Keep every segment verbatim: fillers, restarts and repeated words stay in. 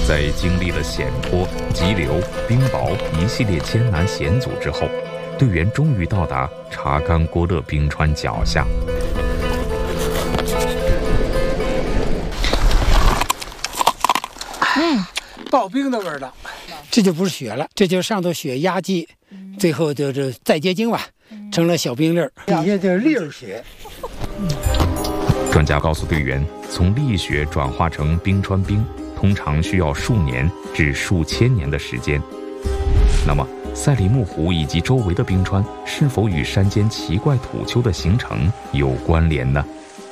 在经历了险坡、急流、冰雹一系列艰难险阻之后，队员终于到达查干郭勒冰川脚下。 嗯，刨冰的味道，这就不是雪了，这就上头雪压积，最后就是再结晶吧，成了小冰粒儿，底下就是粒儿雪。 专家告诉队员，从粒雪转化成冰川冰，通常需要数年至数千年的时间。那么，赛里木湖以及周围的冰川是否与山间奇怪土丘的形成有关联呢？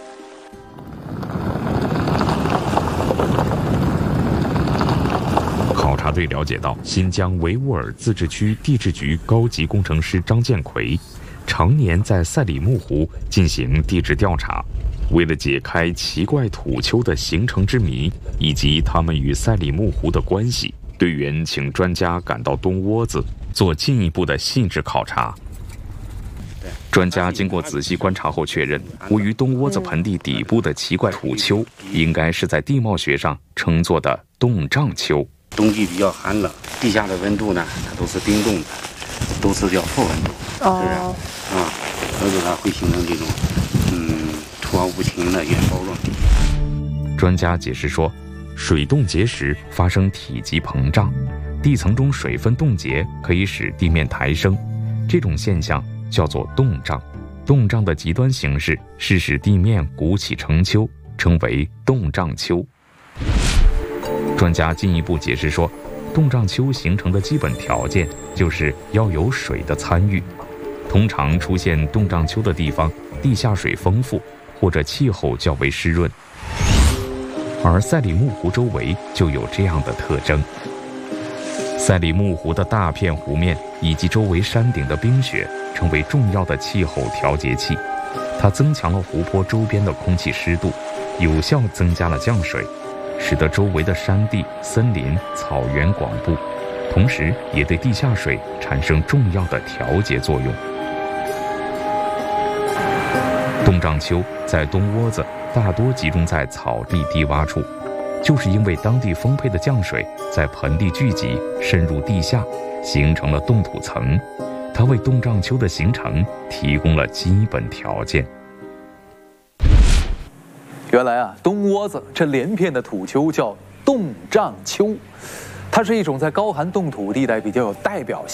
考察队了解到，新疆维吾尔自治区地质局高级工程师张建奎常年在赛里木湖进行地质调查。为了解开奇怪土丘的形成之谜以及它们与赛里木湖的关系，队员请专家赶到东窝子做进一步的细致考察。专家经过仔细观察后确认，位于东窝子盆地底部的奇怪土丘，应该是在地貌学上称作的冻胀丘。 冬季比较寒冷，地下的温度呢，它都是冰冻的，都是叫负温度，是不是？啊，所以它会形成这种，嗯，突兀无情的圆包状地。 专家解释说，水冻结时发生体积膨胀，地层中水分冻结可以使地面抬升，这种现象叫做冻胀。冻胀的极端形式是使地面鼓起成丘，称为冻胀丘。专家进一步解释说，冻胀丘形成的基本条件就是要有水的参与。通常出现冻胀丘的地方，地下水丰富，或者气候较为湿润。而赛里木湖周围就有这样的特征。赛里木湖的大片湖面以及周围山顶的冰雪成为重要的气候调节器，它增强了湖泊周边的空气湿度，有效增加了降水，使得周围的山地、森林、草原广布，同时也对地下水产生重要的调节作用。冻胀丘在东窝子大多集中在草地低洼处，就是因为当地丰沛的降水在盆地聚集，渗入地下，形成了冻土层，它为冻胀丘的形成提供了基本条件。 原来啊，东窝子这连片的土丘叫冻胀丘，它是一种在高寒冻土地带比较有代表性